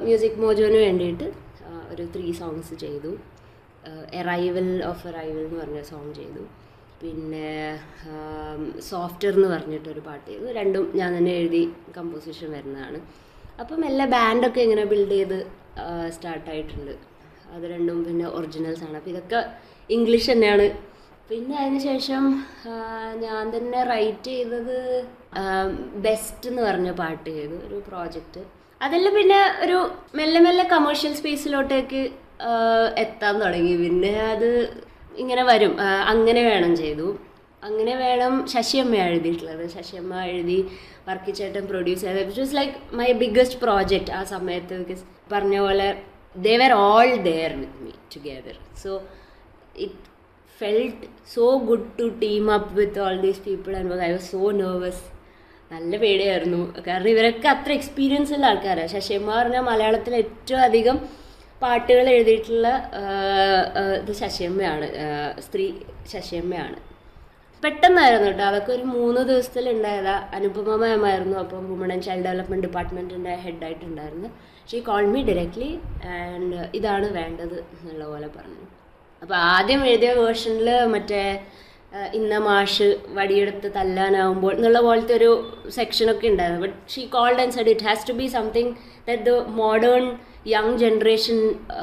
Music മോജോന് വേണ്ടിയിട്ട് ഒരു 3 songs ചെയ്തു. അറൈവൽ എന്ന് പറഞ്ഞ സോങ് ചെയ്തു. പിന്നെ സോഫ്റ്റ്വെയർ എന്ന് പറഞ്ഞിട്ടൊരു പാട്ട് ചെയ്തു. രണ്ടും ഞാൻ തന്നെ എഴുതി കമ്പോസിഷൻ വരുന്നതാണ്. അപ്പം എല്ലാ ബാൻഡൊക്കെ ഇങ്ങനെ ബിൽഡ് ചെയ്ത് സ്റ്റാർട്ടായിട്ടുണ്ട്. അത് രണ്ടും പിന്നെ ഒറിജിനൽസാണ്. അപ്പോൾ ഇതൊക്കെ ഇംഗ്ലീഷ് തന്നെയാണ്. പിന്നെ അതിന് ശേഷം ഞാൻ തന്നെ റൈറ്റ് ചെയ്തത് ബെസ്റ്റ് എന്ന് പറഞ്ഞ പാട്ട് ചെയ്തു, ഒരു പ്രോജക്റ്റ്. അതിൽ പിന്നെ ഒരു മെല്ലെ മെല്ലെ കമേഴ്ഷ്യൽ സ്പേസിലോട്ടേക്ക് എത്താൻ തുടങ്ങി. പിന്നെ അത് ഇങ്ങനെ വരും, അങ്ങനെ വേണം ചെയ്തു. അങ്ങനെ വേണം ശശിയമ്മ എഴുതിയിട്ടുള്ളത്. ശശിയമ്മ എഴുതി വർക്കിച്ചേട്ടൻ പ്രൊഡ്യൂസ് ചെയ്തത്. It was like my biggest project ആ സമയത്ത്. ബിക്കോസ് പറഞ്ഞ പോലെ they were all there with me together, so it felt so good to team up with all these people and I was so nervous. നല്ല പേടിയായിരുന്നു, കാരണം ഇവരൊക്കെ അത്ര experience ഉള്ള ആൾക്കാരാണ്. ശശിയമ്മ പറഞ്ഞാൽ മലയാളത്തിൽ ഏറ്റവും അധികം പാട്ടുകൾ എഴുതിയിട്ടുള്ള ഇത് ശശിയമ്മയാണ്, സ്ത്രീ ശശിയമ്മയാണ്. പെട്ടെന്നായിരുന്നു കേട്ടോ, അതൊക്കെ ഒരു 3 ദിവസത്തിൽ ഉണ്ടായതാ. അനുപമ മാമായിരുന്നു അപ്പം woman and child development ഡിപ്പാർട്ട്മെൻറ്റിൻ്റെ ഹെഡായിട്ടുണ്ടായിരുന്നു. She call me directly and ഇതാണ് വേണ്ടത് എന്നുള്ള പോലെ പറഞ്ഞു. അപ്പോൾ ആദ്യം എഴുതിയ വേർഷനിൽ മറ്റേ ഇന്ന മാഷ് വടിയെടുത്ത് തല്ലാനാവുമ്പോൾ എന്നുള്ള പോലത്തെ ഒരു സെക്ഷനൊക്കെ ഉണ്ടായിരുന്നു. But she cold and said it has to be something that the modern young generation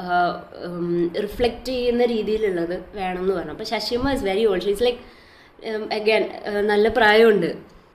reflect ചെയ്യുന്ന രീതിയിലുള്ളത് വേണം എന്ന് പറഞ്ഞു. അപ്പോൾ Sasiyamma is very old. She's like again നല്ല പ്രായമുണ്ട്.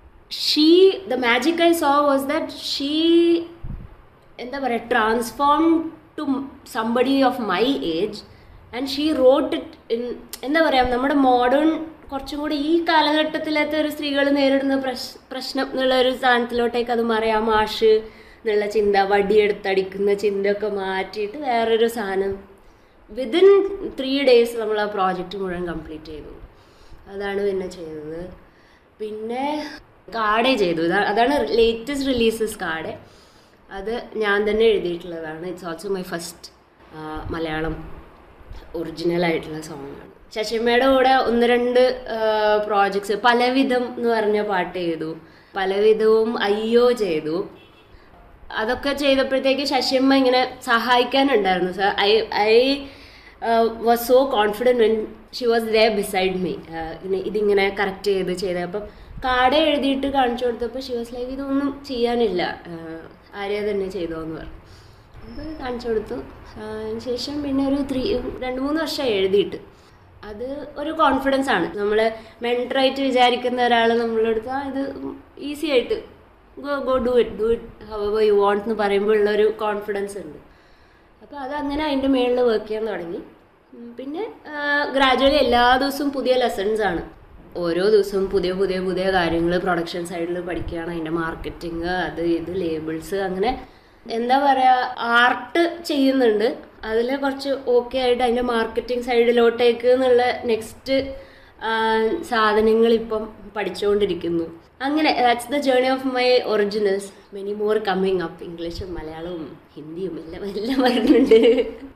The magic I so was that she എന്താ പറയുക, transform to somebody of my age and she wrote it in, എന്താ പറയുക, നമ്മുടെ മോഡേൺ കുറച്ചും കൂടി ഈ കാലഘട്ടത്തിലത്തെ ഒരു സ്ത്രീകൾ നേരിടുന്ന പ്രശ്നം എന്നുള്ള ഒരു സ്ഥാനത്തിലോട്ടേക്ക് അത് മറിയാം. മാഷ് എന്നുള്ള ചിന്ത, വടിയെടുത്തടിക്കുന്ന ചിന്തയൊക്കെ മാറ്റിയിട്ട് വേറൊരു സാധനം. വിതിൻ 3 days നമ്മൾ ആ പ്രോജക്റ്റ് മുഴുവൻ കംപ്ലീറ്റ് ചെയ്തു. അതാണ് പിന്നെ ചെയ്തത്. പിന്നെ കാടെ ചെയ്തു. അതാണ് ലേറ്റസ്റ്റ് റിലീസസ് കാടെ. അത് ഞാൻ തന്നെ എഴുതിയിട്ടുള്ളതാണ്. It's also my first Malayalam ഒറിജിനലായിട്ടുള്ള സോങ്ങാണ്. ശശിയമ്മയുടെ കൂടെ 1-2 പ്രോജക്ട്സ്, പലവിധം എന്ന് പറഞ്ഞ പാട്ട് ചെയ്തു, പലവിധവും അയ്യോ ചെയ്തു. അതൊക്കെ ചെയ്തപ്പോഴത്തേക്ക് ശശിയമ്മ ഇങ്ങനെ സഹായിക്കാനുണ്ടായിരുന്നു. Sir I was so confident when she was there beside me. ഇതിങ്ങനെ കറക്റ്റ് ചെയ്ത് അപ്പം കാർഡ് എഴുതിയിട്ട് കാണിച്ചു കൊടുത്തപ്പോൾ she was like ഇതൊന്നും ചെയ്യാനില്ല, ആര്യ തന്നെ ചെയ്തോന്ന് പറഞ്ഞു. അപ്പോൾ കാണിച്ചു കൊടുത്തു. അതിന് ശേഷം പിന്നെ ഒരു 2-3 വർഷം എഴുതിയിട്ട് അത് ഒരു കോൺഫിഡൻസ് ആണ്. നമ്മൾ മെൻറ്ററായിട്ട് വിചാരിക്കുന്ന ഒരാൾ നമ്മളെടുത്ത് ഇത് ഈസി ആയിട്ട് go do it however you want എന്ന് പറയുമ്പോൾ ഉള്ളൊരു കോൺഫിഡൻസ് ഉണ്ട്. അപ്പോൾ അതങ്ങനെ അതിൻ്റെ മേളിൽ വർക്ക് ചെയ്യാൻ തുടങ്ങി. പിന്നെ ഗ്രാജുവലി എല്ലാ ദിവസവും പുതിയ ലെസൺസാണ്. ഓരോ ദിവസവും പുതിയ കാര്യങ്ങൾ പ്രൊഡക്ഷൻ സൈഡിൽ പഠിക്കുകയാണ്. അതിൻ്റെ മാർക്കറ്റിങ്, അത് ഇത് ലേബിൾസ്, അങ്ങനെ എന്താ പറയുക, ആർട്ട് ചെയ്യുന്നുണ്ട്. അതിൽ കുറച്ച് ഓക്കെ ആയിട്ട് അതിൻ്റെ മാർക്കറ്റിംഗ് സൈഡിലോട്ടേക്ക് എന്നുള്ള നെക്സ്റ്റ് സാധനങ്ങൾ ഇപ്പം പഠിച്ചുകൊണ്ടിരിക്കുന്നു. അങ്ങനെ that's the journey of my originals. Many more coming up. ഇംഗ്ലീഷും മലയാളവും ഹിന്ദിയും എല്ലാം വരുന്നുണ്ട്.